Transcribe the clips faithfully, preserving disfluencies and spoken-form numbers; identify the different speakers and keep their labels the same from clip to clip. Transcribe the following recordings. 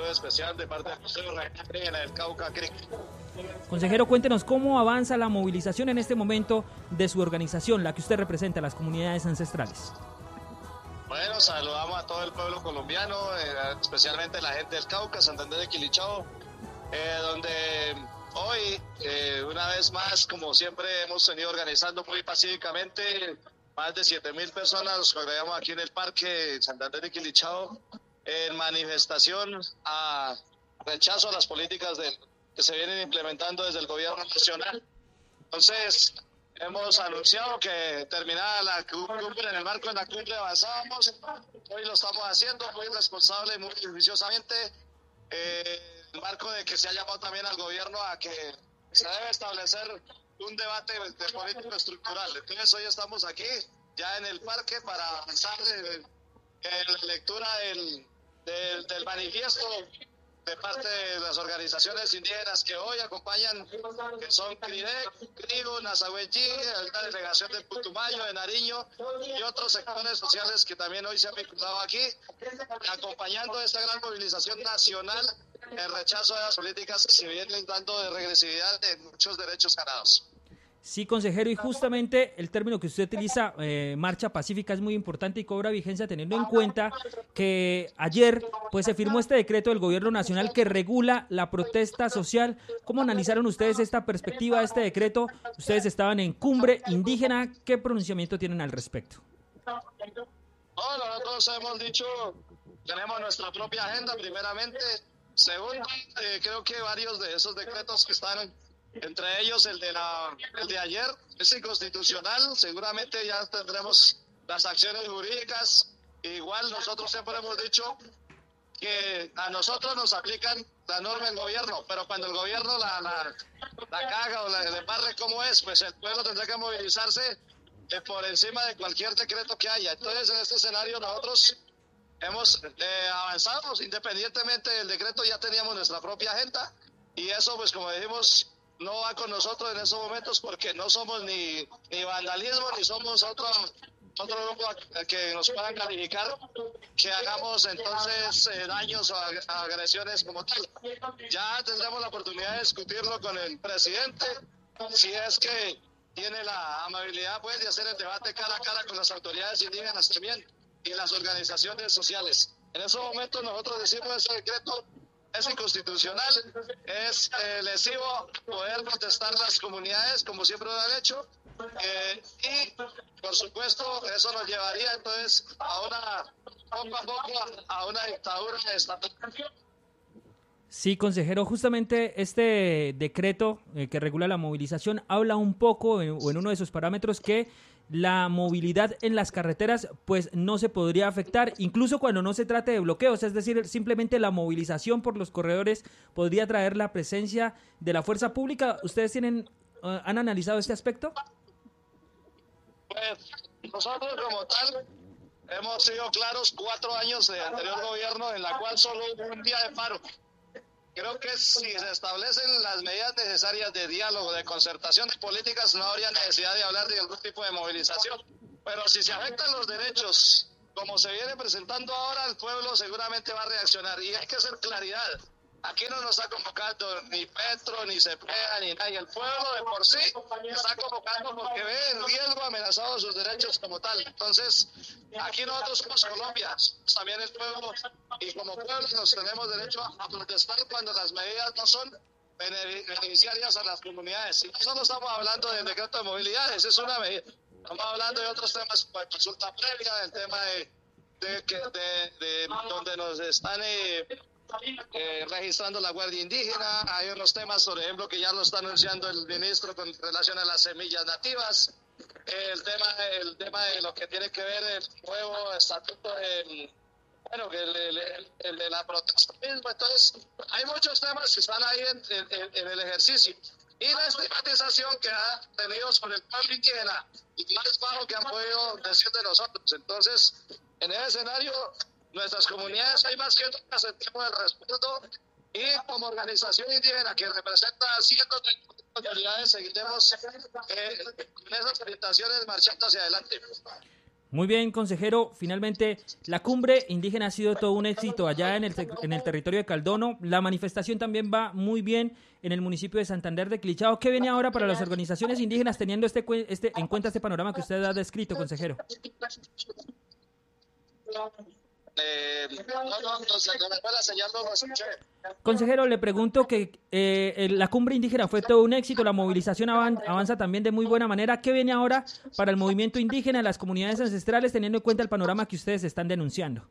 Speaker 1: especial de parte del Museo en el Cauca Creek.
Speaker 2: Consejero, cuéntenos cómo avanza la movilización en este momento de su organización, la que usted representa, las comunidades ancestrales.
Speaker 1: Bueno, saludamos a todo el pueblo colombiano, eh, especialmente la gente del Cauca, Santander de Quilichao, eh, donde hoy, eh, una vez más, como siempre hemos venido organizando muy pacíficamente, más de siete mil personas nos congregamos aquí en el Parque Santander de Quilichao en manifestación a rechazo a las políticas de, que se vienen implementando desde el gobierno nacional. Entonces, hemos anunciado que terminada la cumbre, en el marco de la cumbre avanzábamos. Hoy lo estamos haciendo muy responsable, muy juiciosamente, eh, en el marco de que se ha llamado también al gobierno a que se debe establecer un debate de político estructural. Entonces hoy estamos aquí, ya en el parque, para avanzar en, en la lectura del, del, del manifiesto de parte de las organizaciones indígenas que hoy acompañan, que son CRIDEC, CRIGO, Nazahuellí, la delegación de Putumayo, de Nariño y otros sectores sociales que también hoy se han vinculado aquí, acompañando esta gran movilización nacional en rechazo de las políticas que se vienen dando de regresividad de muchos derechos ganados.
Speaker 2: Sí, consejero, y justamente el término que usted utiliza, eh, marcha pacífica, es muy importante y cobra vigencia teniendo en cuenta que ayer pues se firmó este decreto del gobierno nacional que regula la protesta social. ¿Cómo analizaron ustedes esta perspectiva de este decreto? Ustedes estaban en cumbre indígena, ¿qué pronunciamiento tienen al respecto?
Speaker 1: No, nosotros hemos dicho, tenemos nuestra propia agenda primeramente. Segundo, eh, creo que varios de esos decretos que están, entre ellos el de la el de ayer, es inconstitucional. Seguramente ya tendremos las acciones jurídicas. Igual nosotros siempre hemos dicho que a nosotros nos aplican la norma del gobierno, pero cuando el gobierno la, la, la caga o la embarre como es, pues el pueblo tendrá que movilizarse eh, por encima de cualquier decreto que haya. Entonces, en este escenario nosotros hemos eh, avanzado, independientemente del decreto ya teníamos nuestra propia agenda y eso, pues como dijimos, no va con nosotros en esos momentos porque no somos ni, ni vandalismo ni somos otro, otro grupo que nos puedan calificar que hagamos entonces eh, daños o ag- agresiones como tal. Ya tendremos la oportunidad de discutirlo con el presidente, si es que tiene la amabilidad pues de hacer el debate cara a cara con las autoridades indígenas también y las organizaciones sociales. En esos momentos nosotros decimos ese decreto es inconstitucional, es eh, lesivo poder protestar las comunidades como siempre lo han hecho eh, y por supuesto eso nos llevaría entonces a una poco a poco a una dictadura estatal.
Speaker 2: Sí, consejero, justamente este decreto eh, que regula la movilización habla un poco en, o en uno de sus parámetros que la movilidad en las carreteras pues no se podría afectar, incluso cuando no se trate de bloqueos, es decir, simplemente la movilización por los corredores podría traer la presencia de la fuerza pública. ¿Ustedes tienen, uh, han analizado este aspecto?
Speaker 1: Pues nosotros como tal hemos sido claros cuatro años de anterior gobierno en la cual solo hubo un día de paro. Creo que si se establecen las medidas necesarias de diálogo, de concertación de políticas, no habría necesidad de hablar de algún tipo de movilización. Pero si se afectan los derechos, como se viene presentando ahora, el pueblo seguramente va a reaccionar. Y hay que hacer claridad. Aquí no nos está convocando ni Petro, ni Cepeda, ni nadie. El pueblo de por sí está convocando porque ve en riesgo amenazados sus derechos como tal. Entonces, aquí nosotros somos Colombia, también el pueblo, y como pueblo nos tenemos derecho a protestar cuando las medidas no son beneficiarias a las comunidades. Y no solo estamos hablando del decreto de movilidad, esa es una medida. Estamos hablando de otros temas, como consulta previa, del tema de, de, de, de, de donde nos están... Eh, Eh, registrando la Guardia Indígena. Hay unos temas, por ejemplo, que ya lo está anunciando el ministro con relación a las semillas nativas, el tema el tema de lo que tiene que ver el nuevo estatuto de, bueno, el, el, el, el de la protesta mismo. Entonces hay muchos temas que están ahí en, en, en el ejercicio y la estigmatización que ha tenido sobre el pueblo indígena y más bajo que han podido decir de nosotros. Entonces, en ese escenario, nuestras comunidades hay más que nunca sentimos el respaldo y como organización indígena que representa a cientos de autoridades seguiremos eh, con esas orientaciones marchando hacia adelante.
Speaker 2: Muy bien, consejero. Finalmente, la cumbre indígena ha sido todo un éxito allá en el, en el territorio de Caldono. La manifestación también va muy bien en el municipio de Santander de Quilichao. ¿Qué viene ahora para las organizaciones indígenas teniendo este, este en cuenta este panorama que usted ha descrito, consejero?
Speaker 1: Eh, no, no, no, no, la señal no lo escuché.
Speaker 2: Consejero, le pregunto que eh, la cumbre indígena fue todo un éxito, la movilización avan, avanza también de muy buena manera. ¿Qué viene ahora para el movimiento indígena, las comunidades ancestrales, teniendo en cuenta el panorama que ustedes están denunciando?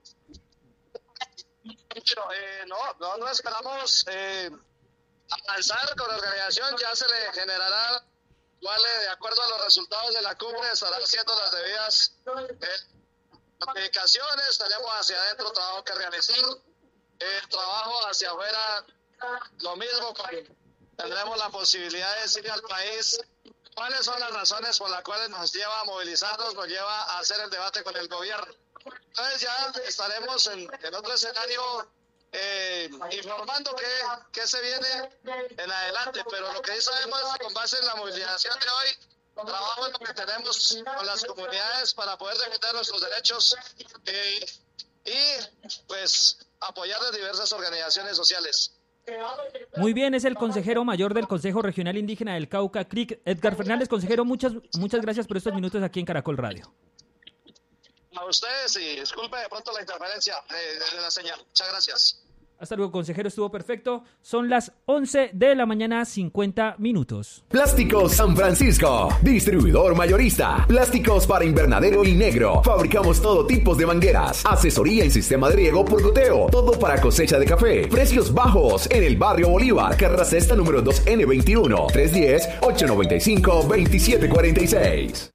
Speaker 1: Eh, no, no, no esperamos eh, avanzar con la organización, ya se le generará, vale, de acuerdo a los resultados de la cumbre, estarán haciendo las debidas eh, aplicaciones, tenemos hacia adentro trabajo que realizar, el trabajo hacia afuera lo mismo, tendremos la posibilidad de decirle al país cuáles son las razones por las cuales nos lleva a movilizarnos, nos lleva a hacer el debate con el gobierno. Entonces ya estaremos en, en otro escenario eh, informando qué, qué se viene en adelante, pero lo que sí sabemos es que con base en la movilización de hoy, trabajo en lo que tenemos con las comunidades para poder defender nuestros derechos eh, y pues apoyar las diversas organizaciones sociales.
Speaker 2: Muy bien, es el consejero mayor del Consejo Regional Indígena del Cauca, C R I C, Edgar Fernández. Consejero, muchas, muchas gracias por estos minutos aquí en Caracol Radio.
Speaker 1: A ustedes y disculpe de pronto la interferencia de, de la señal. Muchas gracias.
Speaker 2: Hasta luego, consejero, estuvo perfecto. Son las once de la mañana, cincuenta minutos.
Speaker 3: Plásticos San Francisco, distribuidor mayorista. Plásticos para invernadero y negro. Fabricamos todo tipo de mangueras. Asesoría en sistema de riego por goteo. Todo para cosecha de café. Precios bajos en el barrio Bolívar. Carrera Sexta número dos N veintiuno. tres uno cero, ocho nueve cinco, dos siete cuatro seis.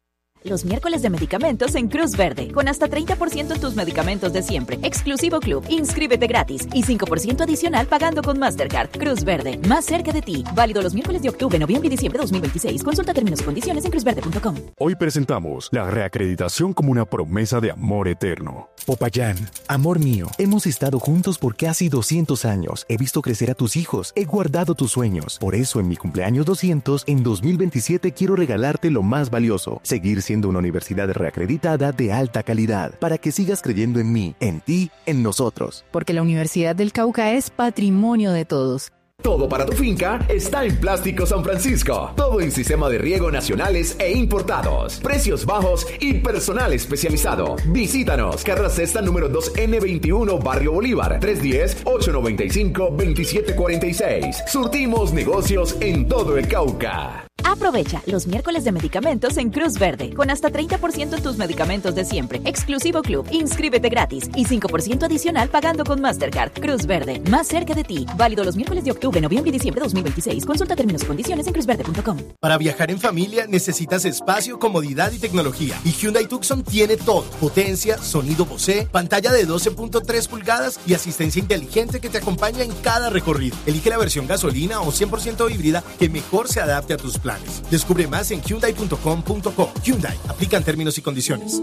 Speaker 4: Los miércoles de medicamentos en Cruz Verde, con hasta treinta por ciento en tus medicamentos de siempre. Exclusivo club, inscríbete gratis y cinco por ciento adicional pagando con Mastercard. Cruz Verde, más cerca de ti. Válido los miércoles de octubre, noviembre y diciembre de dos mil veintiséis. Consulta términos y condiciones en cruz verde punto com.
Speaker 5: Hoy presentamos la reacreditación como una promesa de amor eterno.
Speaker 6: Popayán, amor mío, hemos estado juntos por casi doscientos años. He visto crecer a tus hijos, he guardado tus sueños. Por eso en mi cumpleaños doscientos, en dos mil veintisiete quiero regalarte lo más valioso, seguir siendo una universidad reacreditada de alta calidad, para que sigas creyendo en mí, en ti, en nosotros.
Speaker 7: Porque la Universidad del Cauca es patrimonio de todos.
Speaker 3: Todo para tu finca está en Plásticos San Francisco. Todo en sistema de riego nacionales e importados. Precios bajos y personal especializado. Visítanos. Carrera Sexta número dos N veintiuno, Barrio Bolívar. tres uno cero, ocho nueve cinco, dos siete cuatro seis. Surtimos negocios en todo el Cauca.
Speaker 4: Aprovecha los miércoles de medicamentos en Cruz Verde, con hasta treinta por ciento en tus medicamentos de siempre. Exclusivo club, inscríbete gratis y cinco por ciento adicional pagando con Mastercard. Cruz Verde, más cerca de ti. Válido los miércoles de octubre, noviembre y diciembre de dos mil veintiséis. Consulta términos y condiciones en cruz verde punto com.
Speaker 8: Para viajar en familia necesitas espacio, comodidad y tecnología. Y Hyundai Tucson tiene todo. Potencia, sonido Bose, pantalla de doce punto tres pulgadas y asistencia inteligente que te acompaña en cada recorrido. Elige la versión gasolina o cien por ciento híbrida que mejor se adapte a tus planes. Descubre más en hyundai punto com punto co. Hyundai, aplican términos y condiciones.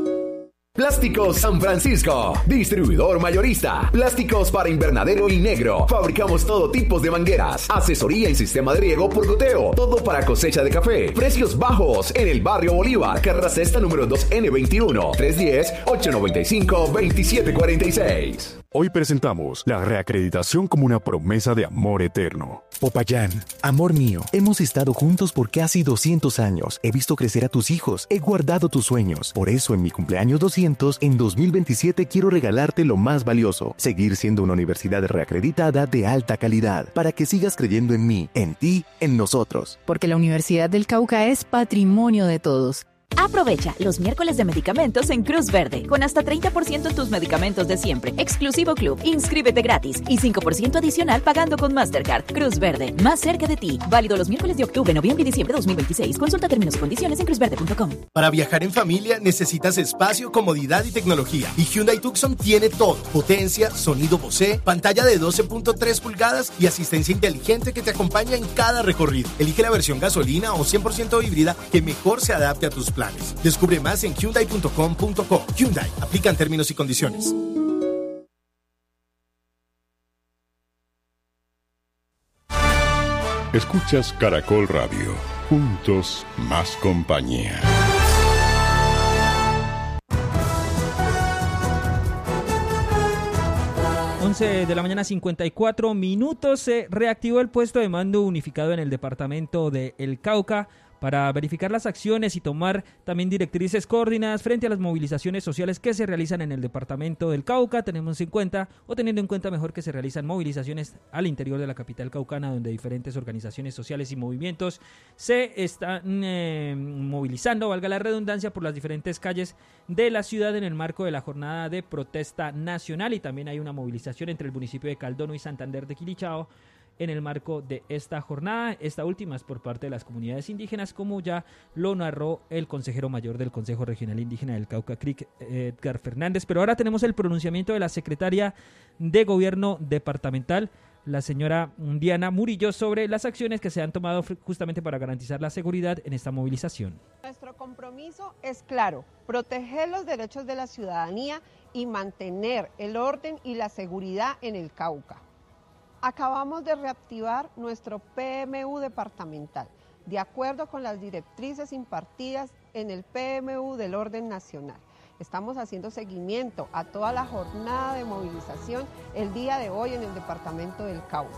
Speaker 3: Plásticos San Francisco, distribuidor mayorista. Plásticos para invernadero y negro. Fabricamos todo tipo de mangueras. Asesoría en sistema de riego por goteo. Todo para cosecha de café. Precios bajos en el barrio Bolívar. Carrera Sexta número dos N veintiuno. tres uno cero, ocho nueve cinco, dos siete cuatro seis.
Speaker 5: Hoy presentamos la reacreditación como una promesa de amor eterno.
Speaker 6: Popayán, amor mío, hemos estado juntos por casi doscientos años. He visto crecer a tus hijos, he guardado tus sueños. Por eso en mi cumpleaños doscientos, en dos mil veintisiete quiero regalarte lo más valioso, seguir siendo una universidad reacreditada de alta calidad, para que sigas creyendo en mí, en ti, en nosotros.
Speaker 7: Porque la Universidad del Cauca es patrimonio de todos.
Speaker 4: Aprovecha los miércoles de medicamentos en Cruz Verde, con hasta treinta por ciento en tus medicamentos de siempre. Exclusivo club, inscríbete gratis y cinco por ciento adicional pagando con Mastercard. Cruz Verde, más cerca de ti. Válido los miércoles de octubre, noviembre y diciembre de dos mil veintiséis. Consulta términos y condiciones en cruz verde punto com.
Speaker 8: Para viajar en familia necesitas espacio, comodidad y tecnología. Y Hyundai Tucson tiene todo. Potencia, sonido Bose, pantalla de doce punto tres pulgadas y asistencia inteligente que te acompaña en cada recorrido. Elige la versión gasolina o cien por ciento híbrida que mejor se adapte a tus planes. Descubre más en hyundai punto com punto co. Hyundai, aplican términos y condiciones.
Speaker 5: Escuchas Caracol Radio. Juntos, más compañía.
Speaker 2: once de la mañana, cincuenta y cuatro minutos. Se reactivó el puesto de mando unificado en el departamento de El Cauca para verificar las acciones y tomar también directrices coordinadas frente a las movilizaciones sociales que se realizan en el departamento del Cauca. Tenemos en cuenta, o teniendo en cuenta mejor, que se realizan movilizaciones al interior de la capital caucana, donde diferentes organizaciones sociales y movimientos se están eh, movilizando, valga la redundancia, por las diferentes calles de la ciudad en el marco de la jornada de protesta nacional. Y también hay una movilización entre el municipio de Caldono y Santander de Quilichao en el marco de esta jornada. Esta última es por parte de las comunidades indígenas, como ya lo narró el consejero mayor del Consejo Regional Indígena del Cauca, C R I C, Edgar Fernández. Pero ahora tenemos el pronunciamiento de la secretaria de Gobierno Departamental, la señora Diana Murillo, sobre las acciones que se han tomado justamente para garantizar la seguridad en esta movilización.
Speaker 9: Nuestro compromiso es claro: proteger los derechos de la ciudadanía y mantener el orden y la seguridad en el Cauca. Acabamos de reactivar nuestro P M U departamental, de acuerdo con las directrices impartidas en el P M U del orden nacional. Estamos haciendo seguimiento a toda la jornada de movilización el día de hoy en el departamento del Cauca.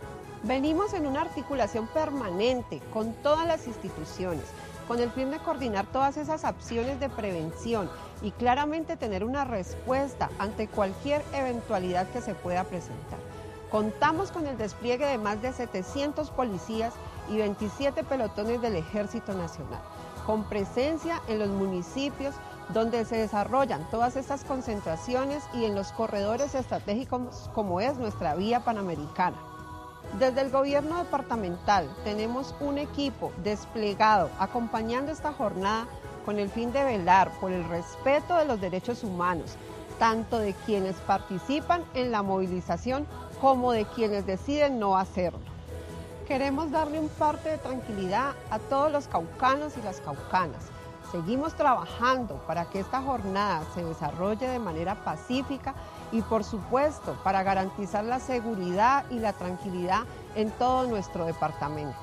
Speaker 9: Venimos en una articulación permanente con todas las instituciones, con el fin de coordinar todas esas acciones de prevención y claramente tener una respuesta ante cualquier eventualidad que se pueda presentar. Contamos con el despliegue de más de setecientos policías y veintisiete pelotones del Ejército Nacional, con presencia en los municipios donde se desarrollan todas estas concentraciones y en los corredores estratégicos como es nuestra vía panamericana. Desde el gobierno departamental tenemos un equipo desplegado acompañando esta jornada con el fin de velar por el respeto de los derechos humanos, tanto de quienes participan en la movilización como de quienes deciden no hacerlo. Queremos darle un parte de tranquilidad a todos los caucanos y las caucanas. Seguimos trabajando para que esta jornada se desarrolle de manera pacífica y, por supuesto, para garantizar la seguridad y la tranquilidad en todo nuestro departamento.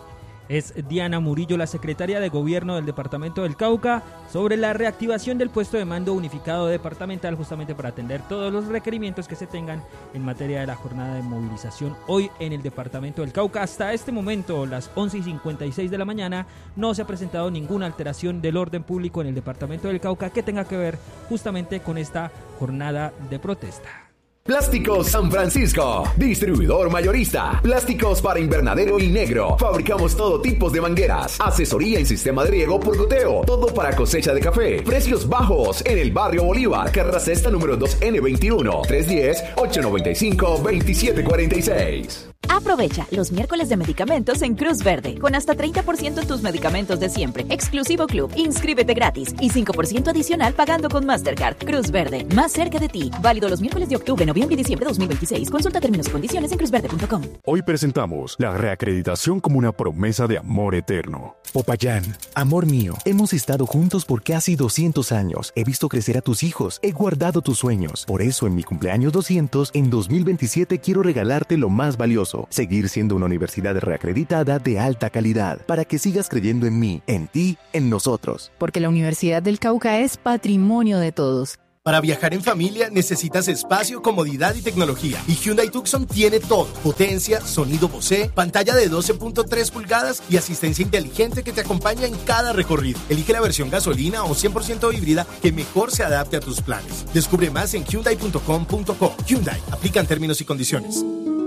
Speaker 2: Es Diana Murillo, la secretaria de Gobierno del Departamento del Cauca, sobre la reactivación del puesto de mando unificado departamental, justamente para atender todos los requerimientos que se tengan en materia de la jornada de movilización hoy en el Departamento del Cauca. Hasta este momento, las once y cincuenta y seis de la mañana, no se ha presentado ninguna alteración del orden público en el Departamento del Cauca que tenga que ver justamente con esta jornada de protesta.
Speaker 3: Plásticos San Francisco, distribuidor mayorista. Plásticos para invernadero y negro. Fabricamos todo tipo de mangueras. Asesoría en sistema de riego por goteo. Todo para cosecha de café. Precios bajos en el barrio Bolívar. Carrera Sexta número dos N veintiuno. tres uno cero, ocho nueve cinco, dos siete cuatro seis.
Speaker 4: Aprovecha los miércoles de medicamentos en Cruz Verde, con hasta treinta por ciento en tus medicamentos de siempre. Exclusivo Club, inscríbete gratis y cinco por ciento adicional pagando con Mastercard. Cruz Verde, más cerca de ti. Válido los miércoles de octubre, noviembre y diciembre de dos mil veintiséis. Consulta términos y condiciones en cruz verde punto com.
Speaker 5: Hoy presentamos la reacreditación como una promesa de amor eterno.
Speaker 6: Popayán, amor mío, hemos estado juntos por casi doscientos años. He visto crecer a tus hijos, he guardado tus sueños. Por eso en mi cumpleaños doscientos, en dos mil veintisiete, quiero regalarte lo más valioso: seguir siendo una universidad reacreditada de alta calidad, para que sigas creyendo en mí, en ti, en nosotros.
Speaker 7: Porque la Universidad del Cauca es patrimonio de todos.
Speaker 8: Para viajar en familia necesitas espacio, comodidad y tecnología. Y Hyundai Tucson tiene todo: potencia, sonido Bose, pantalla de doce punto tres pulgadas y asistencia inteligente que te acompaña en cada recorrido. Elige la versión gasolina o cien por ciento híbrida que mejor se adapte a tus planes. Descubre más en hyundai punto com punto co. Hyundai, aplican términos y condiciones.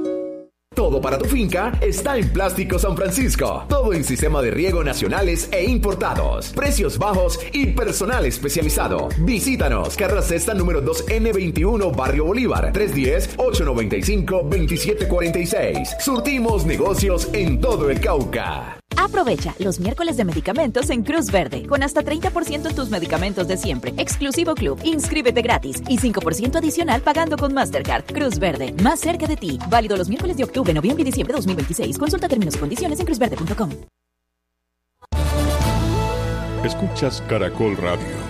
Speaker 3: Todo para tu finca está en Plásticos San Francisco. Todo en sistema de riego nacionales e importados. Precios bajos y personal especializado. Visítanos. Carrera Sexta número dos N veintiuno, Barrio Bolívar. tres uno cero, ocho nueve cinco, dos siete cuatro seis. Surtimos negocios en todo el Cauca.
Speaker 4: Aprovecha los miércoles de medicamentos en Cruz Verde, con hasta treinta por ciento en tus medicamentos de siempre. Exclusivo Club, inscríbete gratis y cinco por ciento adicional pagando con Mastercard. Cruz Verde, más cerca de ti. Válido los miércoles de octubre, noviembre y diciembre de dos mil veintiséis. Consulta términos y condiciones en cruz verde punto com.
Speaker 5: Escuchas Caracol Radio.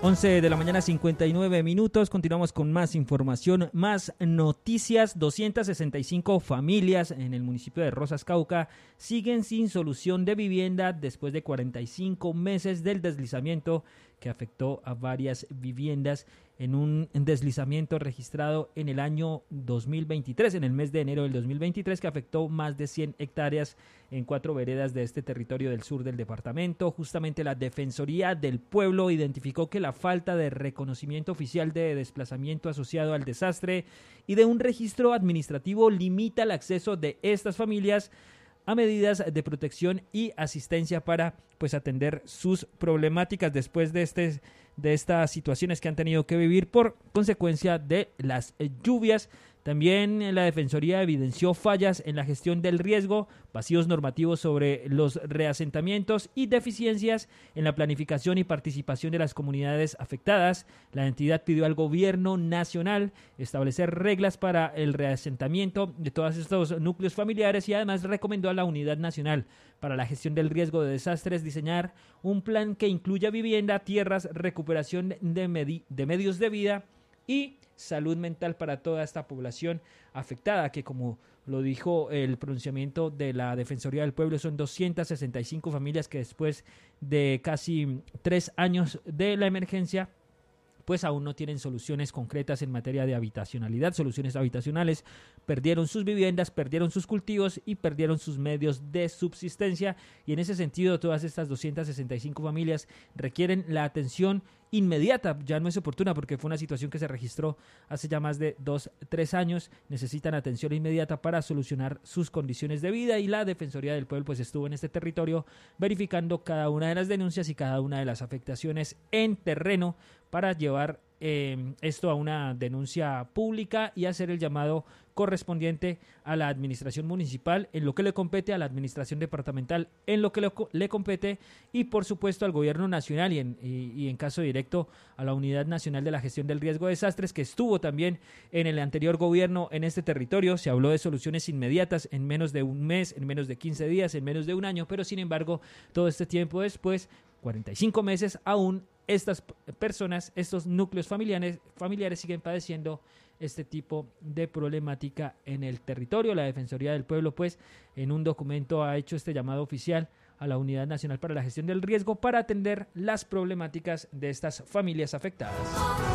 Speaker 2: once de la mañana, cincuenta y nueve minutos. Continuamos con más información, más noticias. doscientas sesenta y cinco familias en el municipio de Rosas, Cauca, siguen sin solución de vivienda después de cuarenta y cinco meses del deslizamiento que afectó a varias viviendas, en un deslizamiento registrado en el año dos mil veintitrés, en el mes de enero del dos mil veintitrés, que afectó más de cien hectáreas en cuatro veredas de este territorio del sur del departamento. Justamente la Defensoría del Pueblo identificó que la falta de reconocimiento oficial de desplazamiento asociado al desastre y de un registro administrativo limita el acceso de estas familias a medidas de protección y asistencia para pues atender sus problemáticas después de este de estas situaciones que han tenido que vivir por consecuencia de las lluvias. También la Defensoría evidenció fallas en la gestión del riesgo, vacíos normativos sobre los reasentamientos y deficiencias en la planificación y participación de las comunidades afectadas. La entidad pidió al gobierno nacional establecer reglas para el reasentamiento de todos estos núcleos familiares y además recomendó a la Unidad Nacional para la Gestión del Riesgo de Desastres diseñar un plan que incluya vivienda, tierras, recuperación de, medi- de medios de vida y salud mental para toda esta población afectada, que como lo dijo el pronunciamiento de la Defensoría del Pueblo, son doscientas sesenta y cinco familias que después de casi tres años de la emergencia pues aún no tienen soluciones concretas en materia de habitacionalidad, soluciones habitacionales, perdieron sus viviendas, perdieron sus cultivos y perdieron sus medios de subsistencia, y en ese sentido todas estas doscientas sesenta y cinco familias requieren la atención inmediata. Ya no es oportuna porque fue una situación que se registró hace ya más de dos, tres años. Necesitan atención inmediata para solucionar sus condiciones de vida, y la Defensoría del Pueblo pues estuvo en este territorio verificando cada una de las denuncias y cada una de las afectaciones en terreno para llevar eh, esto a una denuncia pública y hacer el llamado correspondiente a la administración municipal en lo que le compete, a la administración departamental en lo que le, le compete, y por supuesto al gobierno nacional y en, y, y en caso directo a la Unidad Nacional de la Gestión del Riesgo de Desastres, que estuvo también en el anterior gobierno en este territorio. Se habló de soluciones inmediatas en menos de un mes, en menos de quince días, en menos de un año, pero sin embargo todo este tiempo después, cuarenta y cinco meses, aún estas personas, estos núcleos familiares, familiares siguen padeciendo este tipo de problemática en el territorio. La Defensoría del Pueblo, pues, en un documento ha hecho este llamado oficial a la Unidad Nacional para la Gestión del Riesgo para atender las problemáticas de estas familias afectadas.